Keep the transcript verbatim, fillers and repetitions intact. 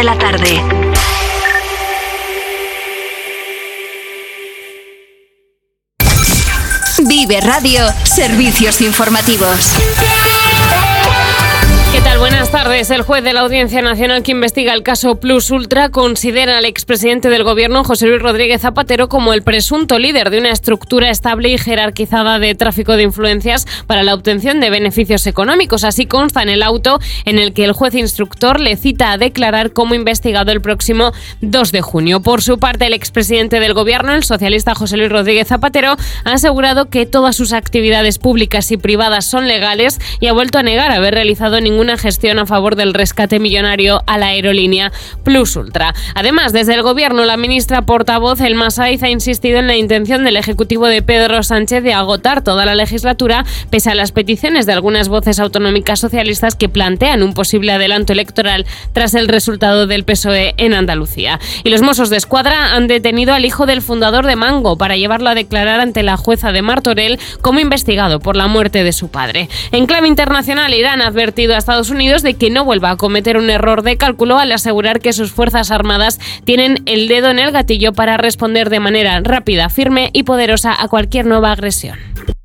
de la tarde. Vive Radio, servicios informativos. ¿Qué tal? Buenas tardes. El juez de la Audiencia Nacional que investiga el caso Plus Ultra considera al expresidente del Gobierno, José Luis Rodríguez Zapatero, como el presunto líder de una estructura estable y jerarquizada de tráfico de influencias para la obtención de beneficios económicos. Así consta en el auto en el que el juez instructor le cita a declarar como investigado el próximo dos de junio. Por su parte, el expresidente del Gobierno, el socialista José Luis Rodríguez Zapatero, ha asegurado que todas sus actividades públicas y privadas son legales y ha vuelto a negar haber realizado ninguna gestión a favor del rescate millonario a la aerolínea Plus Ultra. Además, desde el Gobierno, la ministra portavoz, Elma Saiz, ha insistido en la intención del Ejecutivo de Pedro Sánchez de agotar toda la legislatura, pese a las peticiones de algunas voces autonómicas socialistas que plantean un posible adelanto electoral tras el resultado del P S O E en Andalucía. Y los Mossos de Escuadra han detenido al hijo del fundador de Mango para llevarlo a declarar ante la jueza de Martorell como investigado por la muerte de su padre. En clave internacional, Irán ha advertido a Estados Unidos de que no vuelva a cometer un error de cálculo al asegurar que sus fuerzas armadas tienen el dedo en el gatillo para responder de manera rápida, firme y poderosa a cualquier nueva agresión.